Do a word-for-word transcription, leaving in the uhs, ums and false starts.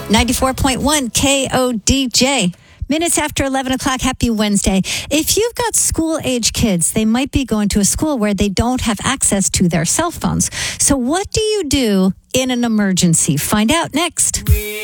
ninety-four point one K O D J. Minutes after eleven o'clock, happy Wednesday. If you've got school-age kids, they might be going to a school where they don't have access to their cell phones. So what do you do in an emergency? Find out next.